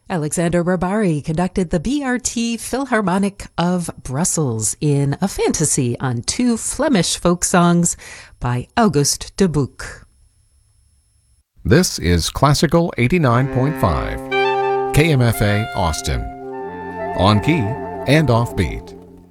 Alexander Barbary conducted the BRT Philharmonic of Brussels in a fantasy on two Flemish folk songs by Auguste de Buch. This is Classical 89.5, KMFA Austin, on key and offbeat.